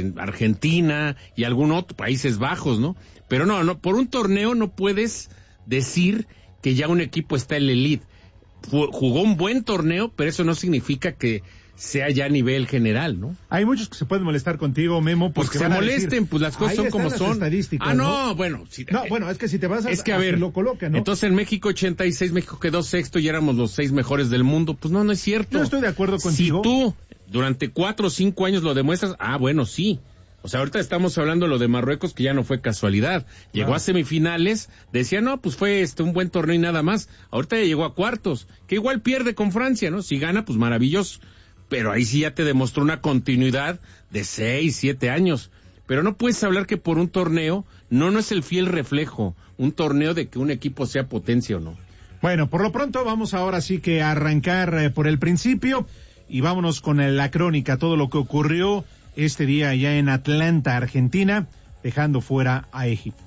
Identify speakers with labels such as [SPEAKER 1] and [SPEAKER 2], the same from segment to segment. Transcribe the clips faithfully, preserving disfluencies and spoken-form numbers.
[SPEAKER 1] en Argentina y algún otro, Países Bajos, ¿no? Pero no, no, por un torneo no puedes decir que ya un equipo está en la elite. Jugó un buen torneo, pero eso no significa que sea ya a nivel general, ¿no?
[SPEAKER 2] Hay muchos que se pueden molestar contigo, Memo,
[SPEAKER 1] pues que se molesten, decir, pues las cosas son como son.
[SPEAKER 2] Ah,
[SPEAKER 1] no, ¿no? bueno. Si,
[SPEAKER 2] no, bueno, es que si te vas a...
[SPEAKER 1] Es que a,
[SPEAKER 2] a
[SPEAKER 1] ver,
[SPEAKER 2] lo colocan, ¿no?
[SPEAKER 1] Entonces en México ochenta y seis, México quedó sexto y éramos los seis mejores del mundo. Pues no, no es cierto.
[SPEAKER 2] Yo estoy de acuerdo contigo.
[SPEAKER 1] Si tú durante cuatro o cinco años lo demuestras, ah, bueno, sí. O sea, ahorita estamos hablando de lo de Marruecos, que ya no fue casualidad. Llegó claro. a semifinales, decía, no, pues fue este un buen torneo y nada más. Ahorita ya llegó a cuartos, que igual pierde con Francia, ¿no? Si gana, pues maravilloso. Pero ahí sí ya te demostró una continuidad de seis, siete años. Pero no puedes hablar que por un torneo, no, no es el fiel reflejo, un torneo de que un equipo sea potencia o no.
[SPEAKER 2] Bueno, por lo pronto vamos ahora sí que a arrancar eh, por el principio y vámonos con el, la crónica, todo lo que ocurrió este día allá en Atlanta, Argentina, dejando fuera a Egipto.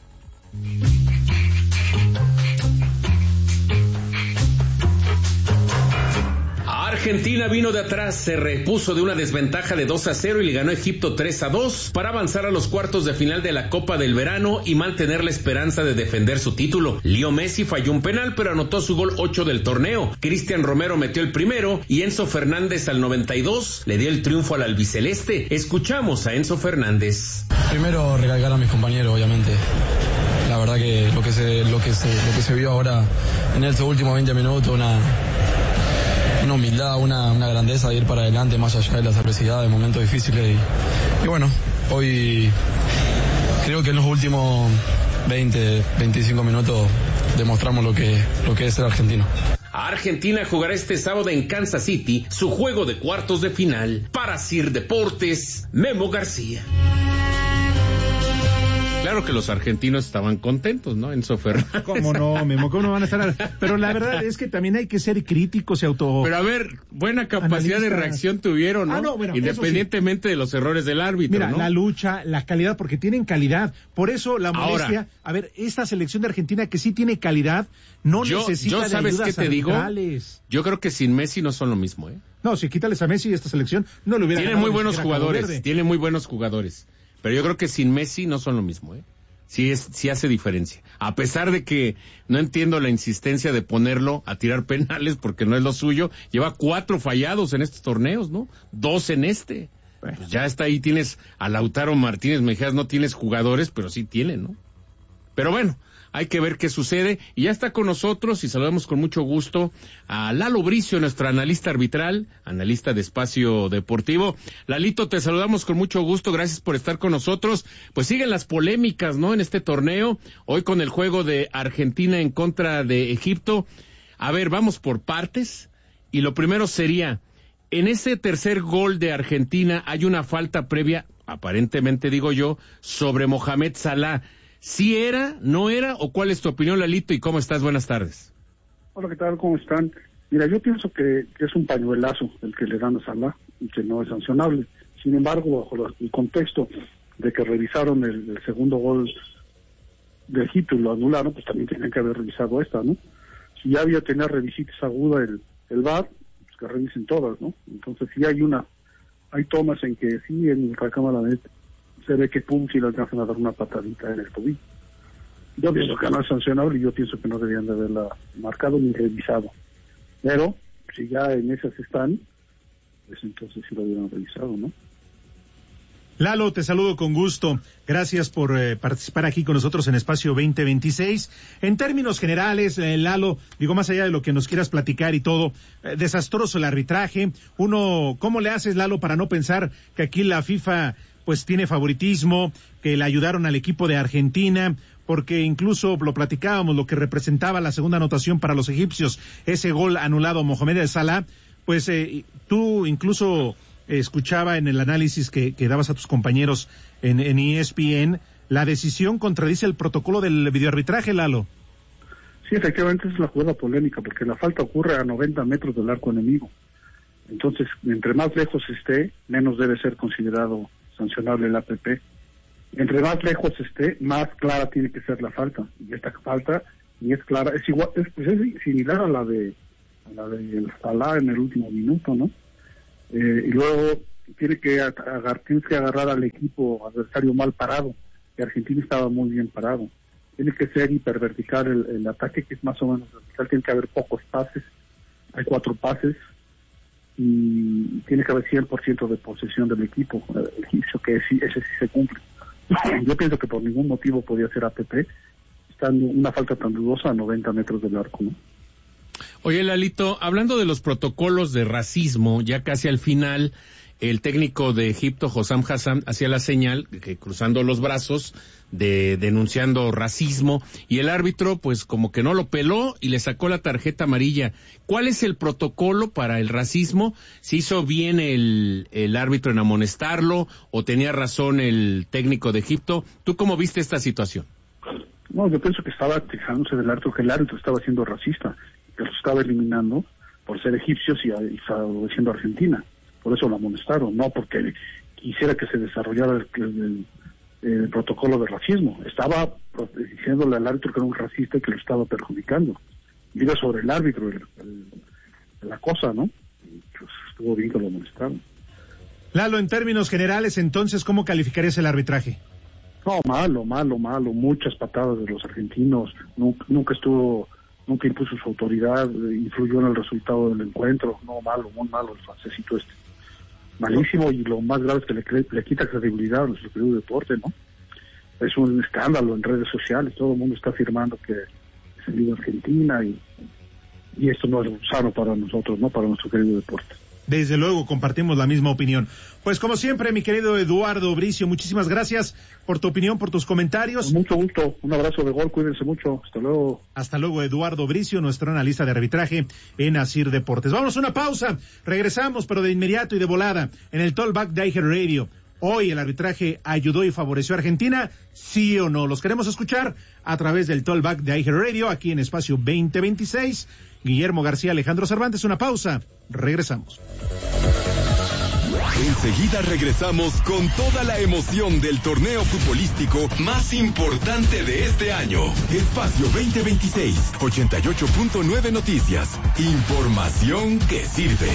[SPEAKER 1] Argentina vino de atrás, se repuso de una desventaja de dos a cero y le ganó a Egipto tres a dos para avanzar a los cuartos de final de la Copa del Verano y mantener la esperanza de defender su título. Leo Messi falló un penal pero anotó su gol ocho del torneo. Cristian Romero metió el primero y Enzo Fernández al noventa y dos le dio el triunfo al albiceleste. Escuchamos a Enzo Fernández.
[SPEAKER 3] Primero recalcar a mis compañeros, obviamente. La verdad que lo que se, lo que se, lo que se vio ahora en estos últimos veinte minutos, una una humildad, una, una grandeza de ir para adelante más allá de las adversidades, de momentos difíciles y, y bueno, hoy creo que en los últimos veinte, veinticinco minutos demostramos lo que, lo que es ser argentino.
[SPEAKER 1] Argentina jugará este sábado en Kansas City su juego de cuartos de final. Para Sir Deportes, Memo García. Claro que los argentinos estaban contentos, ¿no? Enzo Fernández.
[SPEAKER 2] ¿Cómo no, Memo? ¿Cómo no van a estar? Pero la verdad es que también hay que ser críticos y auto...
[SPEAKER 1] Pero a ver, buena capacidad analistas. De reacción tuvieron, ¿no?
[SPEAKER 2] Ah, no bueno,
[SPEAKER 1] independientemente sí. de los errores del árbitro,
[SPEAKER 2] Mira,
[SPEAKER 1] ¿no?
[SPEAKER 2] la lucha, la calidad, porque tienen calidad. Por eso la molestia...
[SPEAKER 1] Ahora,
[SPEAKER 2] a ver, esta selección de Argentina que sí tiene calidad, no
[SPEAKER 1] yo,
[SPEAKER 2] necesita
[SPEAKER 1] yo,
[SPEAKER 2] de
[SPEAKER 1] ¿sabes
[SPEAKER 2] ayudas
[SPEAKER 1] qué te
[SPEAKER 2] arbitrales.
[SPEAKER 1] Digo? Yo creo que sin Messi no son lo mismo, ¿eh?
[SPEAKER 2] No, si quítales a Messi esta selección, no le hubiera
[SPEAKER 1] Tiene muy buenos jugadores, tiene muy buenos jugadores. Pero yo creo que sin Messi no son lo mismo, ¿eh? Sí, es, sí hace diferencia. A pesar de que no entiendo la insistencia de ponerlo a tirar penales porque no es lo suyo, lleva cuatro fallados en estos torneos, ¿no? Dos en este. Bueno. Pues ya está ahí, tienes a Lautaro Martínez Mejías, no tienes jugadores, pero sí tienen, ¿no? Pero bueno, hay que ver qué sucede. Y ya está con nosotros y saludamos con mucho gusto a Lalo Bricio, nuestro analista arbitral, analista de Espacio Deportivo. Lalito, te saludamos con mucho gusto, gracias por estar con nosotros. Pues siguen las polémicas, ¿no? En este torneo, hoy con el juego de Argentina en contra de Egipto. A ver, vamos por partes. Y lo primero sería, en ese tercer gol de Argentina hay una falta previa, aparentemente digo yo, sobre Mohamed Salah. ¿Sí era, no era, o cuál es tu opinión, Lalito, y cómo estás? Buenas tardes.
[SPEAKER 4] Hola, ¿qué tal? ¿Cómo están? Mira, yo pienso que, que es un pañuelazo el que le dan a Salah y que no es sancionable. Sin embargo, bajo el contexto de que revisaron el, el segundo gol de Egipto y lo anularon, pues también tienen que haber revisado esta, ¿no? Si ya había tenido revisitas aguda el, el V A R, pues que revisen todas, ¿no? Entonces sí hay una, hay tomas en que sí, en la cámara de se ve que pum, si le alcanzan a dar una patadita en el tobillo. Yo pienso que no es sancionable y yo pienso que no deberían de haberla marcado ni revisado. Pero, si ya en esas están, pues entonces sí lo hubieran revisado, ¿no?
[SPEAKER 2] Lalo, te saludo con gusto. Gracias por eh, participar aquí con nosotros en Espacio veinte veintiséis. En términos generales, eh, Lalo, digo, más allá de lo que nos quieras platicar y todo, eh, desastroso el arbitraje. Uno, ¿cómo le haces, Lalo, para no pensar que aquí la FIFA pues tiene favoritismo, que le ayudaron al equipo de Argentina, porque incluso lo platicábamos, lo que representaba la segunda anotación para los egipcios, ese gol anulado a Mohamed Salah, pues eh, tú incluso eh, escuchaba en el análisis que, que dabas a tus compañeros en, en E S P N, la decisión contradice el protocolo del videoarbitraje, Lalo.
[SPEAKER 4] Sí, efectivamente es la jugada polémica, porque la falta ocurre a noventa metros del arco enemigo. Entonces, entre más lejos esté, menos debe ser considerado sancionable el A P P. Entre más lejos esté, más clara tiene que ser la falta. Y esta falta ni es clara, es igual, es, pues es similar a la de a la de el Salah en el último minuto, ¿no? Eh, y luego tiene que agarrar, tienes que agarrar al equipo adversario mal parado, y Argentina estaba muy bien parado. Tiene que ser hipervertical el, el ataque, que es más o menos vertical, tiene que haber pocos pases, hay cuatro pases, y tiene que haber cien por ciento de posesión del equipo, el egipcio, que sí, ese sí se cumple. Yo pienso que por ningún motivo podía ser A P P, estando una falta tan dudosa a noventa metros del arco, ¿no?
[SPEAKER 1] Oye, Lalito, hablando de los protocolos de racismo, ya casi al final, el técnico de Egipto, Hossam Hassan, hacía la señal, que cruzando los brazos, de denunciando racismo, y el árbitro, pues como que no lo peló y le sacó la tarjeta amarilla. ¿Cuál es el protocolo para el racismo? ¿Se hizo bien el, el árbitro en amonestarlo o tenía razón el técnico de Egipto? ¿Tú cómo viste esta situación?
[SPEAKER 4] No, yo pienso que estaba quejándose del árbitro, que el árbitro estaba siendo racista, que los estaba eliminando por ser egipcios y, y favoreciendo a Argentina. Por eso lo amonestaron, no porque quisiera que se desarrollara el, el, el protocolo de racismo. Estaba diciéndole al árbitro que era un racista y que lo estaba perjudicando. Diga sobre el árbitro, el, el, la cosa, ¿no? Pues estuvo bien que lo amonestaron.
[SPEAKER 2] Lalo, en términos generales, entonces, ¿cómo calificarías el arbitraje?
[SPEAKER 4] No, malo, malo, malo. Muchas patadas de los argentinos. Nunca, nunca estuvo, nunca impuso su autoridad, influyó en el resultado del encuentro. No, malo, muy malo el francesito este. Malísimo, y lo más grave es que le, cre- le quita credibilidad a nuestro querido deporte, ¿no? Es un escándalo en redes sociales, todo el mundo está afirmando que es el líder Argentina y, y esto no es sano para nosotros, ¿no? Para nuestro querido deporte.
[SPEAKER 2] Desde luego, compartimos la misma opinión. Pues como siempre, mi querido Eduardo Bricio, muchísimas gracias por tu opinión, por tus comentarios.
[SPEAKER 4] Con mucho gusto, un abrazo de gol, cuídense mucho, hasta luego.
[SPEAKER 2] Hasta luego, Eduardo Bricio, nuestro analista de arbitraje en Asir Deportes. Vamos a una pausa, regresamos, pero de inmediato y de volada, en el Talkback de iHeart Radio. Hoy el arbitraje ayudó y favoreció a Argentina, ¿sí o no? Los queremos escuchar a través del Talkback de iHeart Radio, aquí en Espacio veinte veintiséis. Guillermo García, Alejandro Cervantes, una pausa, regresamos.
[SPEAKER 5] Enseguida regresamos con toda la emoción del torneo futbolístico más importante de este año. Espacio veinte veintiséis, ochenta y ocho punto nueve Noticias. Información que sirve.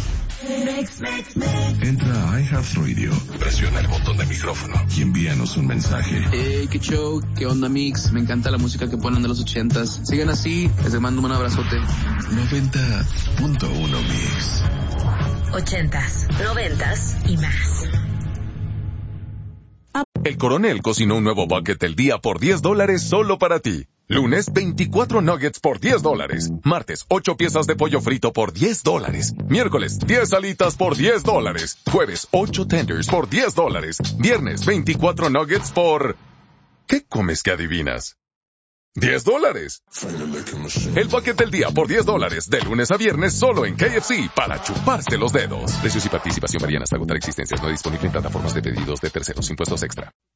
[SPEAKER 6] Entra a iHeartRadio, presiona el botón de micrófono y envíanos un mensaje.
[SPEAKER 7] Hey, qué show, qué onda Mix, me encanta la música que ponen de los ochentas. Sigan así, les mando un abrazote.
[SPEAKER 6] noventa punto uno Mix.
[SPEAKER 8] Ochentas, noventas y más.
[SPEAKER 9] El Coronel cocinó un nuevo bucket del día por diez dólares solo para ti. Lunes, veinticuatro nuggets por diez dólares. Martes, ocho piezas de pollo frito por diez dólares. Miércoles, diez alitas por diez dólares. Jueves, ocho tenders por diez dólares. Viernes, veinticuatro nuggets por... ¿Qué comes que adivinas? diez dólares. El bucket del día por diez dólares, de lunes a viernes solo en K F C, para chuparse los dedos. Precios y participación varían hasta agotar existencias. No disponible en plataformas de pedidos de terceros. Impuestos extra.